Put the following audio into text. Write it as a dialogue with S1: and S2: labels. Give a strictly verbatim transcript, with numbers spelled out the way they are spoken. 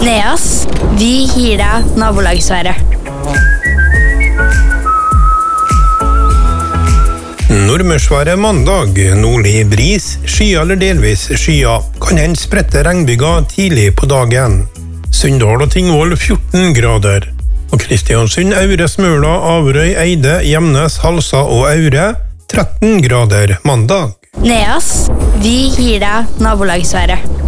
S1: Neas, vi gir deg nabolagsværet.
S2: Nordmørsværet mandag, nordlig bris, skya eller delvis skya, kan hende spredte regnbyger tidlig på dagen. Sunndal og Tingvoll fjorten grader. Og Kristiansund, Aure, Smøla, Averøy, Eide, Gjemnes, Halsa og Aure tretten grader mandag.
S1: Neas, vi gir deg nabolagsværet.